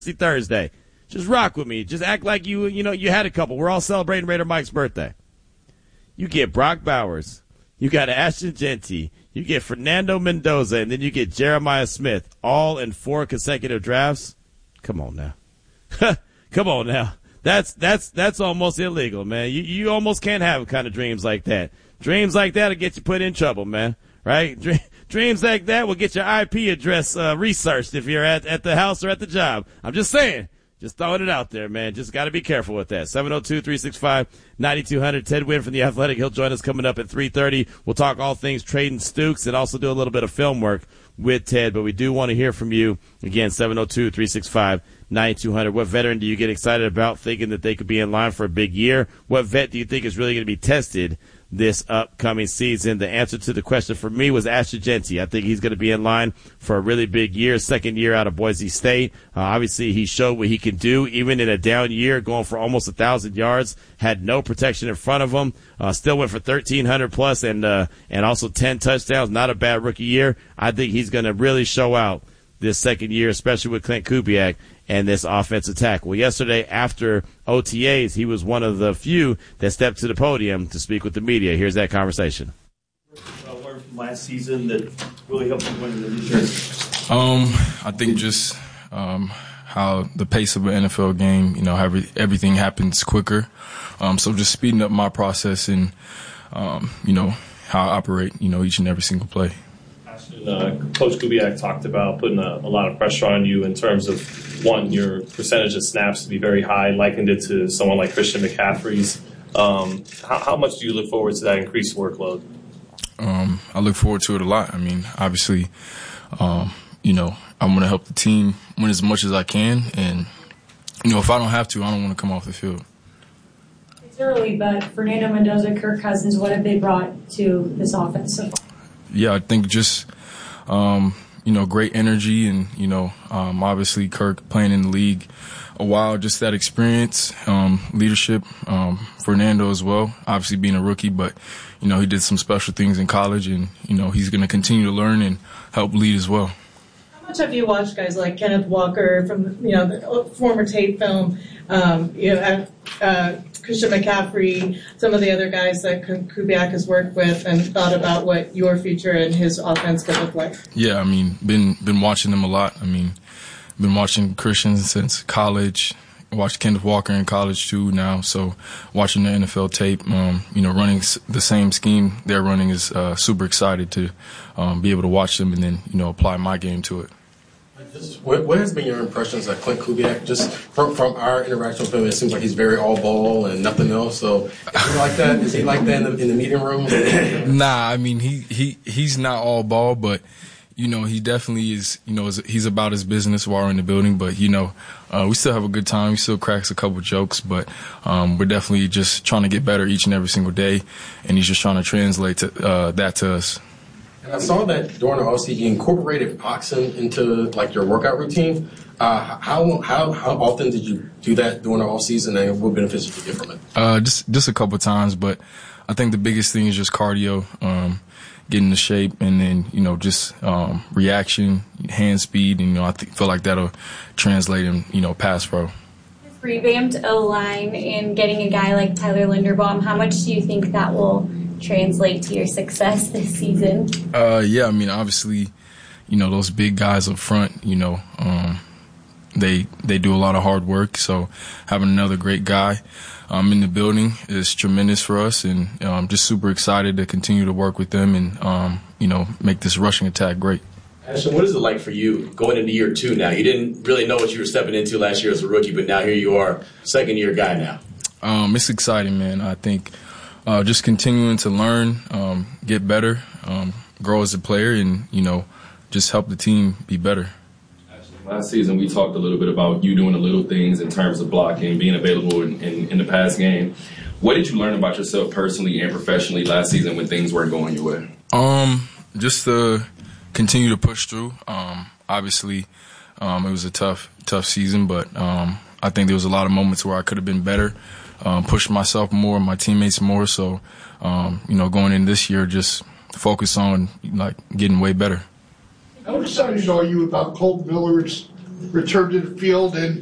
Thursday. Just rock with me. Just act like you had a couple. We're all celebrating Raider Mike's birthday. You get Brock Bowers. You got Ashton Genty. You get Fernando Mendoza, and then you get Jeremiah Smith, all in 4 consecutive drafts. Come on now. Come on now. That's almost illegal, man. You almost can't have kind of dreams like that. Dreams like that will get you put in trouble, man. Right? Dreams like that will get your IP address researched if you're at the house or at the job. I'm just saying. Just throwing it out there, man. Just got to be careful with that. 702-365-9200. Ted Wynn from The Athletic. He'll join us coming up at 3:30. We'll talk all things trading Stooks and also do a little bit of film work with Ted. But we do want to hear from you. Again, 702-365-9200. What veteran do you get excited about thinking that they could be in line for a big year? What vet do you think is really going to be tested this upcoming season? The answer to the question for me was Ashton Genty. I think he's going to be in line for a really big year, second year out of Boise State. Obviously, he showed what he can do, even in a down year, going for almost 1,000 yards, had no protection in front of him, still went for 1,300 plus and also 10 touchdowns. Not a bad rookie year. I think he's going to really show out this second year, especially with Clint Kubiak and this offensive tackle. Yesterday, after OTAs, he was one of the few that stepped to the podium to speak with the media. Here's that conversation. Learned from last season that really helped you win this year? I think just how the pace of an NFL game, everything happens quicker. So just speeding up my process and, how I operate, each and every single play. Coach Kubiak talked about putting a lot of pressure on you in terms of, one, your percentage of snaps to be very high, likened it to someone like Christian McCaffrey's. How much do you look forward to that increased workload? I look forward to it a lot. I mean, obviously, I'm going to help the team win as much as I can. And, if I don't have to, I don't want to come off the field. It's early, but Fernando Mendoza, Kirk Cousins, what have they brought to this offense so far? Yeah, I think just great energy and, obviously Kirk playing in the league a while, just that experience, leadership, Fernando as well, obviously being a rookie, but, he did some special things in college and, he's going to continue to learn and help lead as well. How much have you watched guys like Kenneth Walker from, the former tape film, Christian McCaffrey, some of the other guys that Kubiak has worked with, and thought about what your future and his offense could look like? Yeah, I mean, been watching them a lot. I mean, been watching Christian since college. Watched Kenneth Walker in college too now. So watching the NFL tape, running the same scheme they're running is super excited to be able to watch them and then apply my game to it. What has been your impressions of Clint Kubiak? Just from our interaction with him, it seems like he's very all ball and nothing else. So is he like that? Is he like that in the meeting room? Nah, I mean he's not all ball, but he definitely is. He's about his business while we're in the building. But we still have a good time. He still cracks a couple jokes, but we're definitely just trying to get better each and every single day, and he's just trying to translate that to us. And I saw that during the offseason you incorporated oxen into your workout routine. How often did you do that during the offseason, and what benefits did you get from it? Just a couple times, but I think the biggest thing is just cardio, getting into shape, and then just reaction, hand speed, and I feel like that'll translate in pass pro. Revamped O-line and getting a guy like Tyler Linderbaum, how much do you think that will translate to your success this season? Yeah, I mean, obviously, those big guys up front, they do a lot of hard work. So having another great guy in the building is tremendous for us, and I'm just super excited to continue to work with them and, make this rushing attack great. Ashton, what is it like for you going into year 2 now? You didn't really know what you were stepping into last year as a rookie, but now here you are, second-year guy now. It's exciting, man. I think just continuing to learn, get better, grow as a player, and, just help the team be better. Last season, we talked a little bit about you doing the little things in terms of blocking, being available in the pass game. What did you learn about yourself personally and professionally last season when things weren't going your way? Just to continue to push through. Obviously, it was a tough season, but I think there was a lot of moments where I could have been better, pushed myself more, my teammates more. So, going in this year, just focus on getting way better. How excited are you about Colt Miller's return to the field and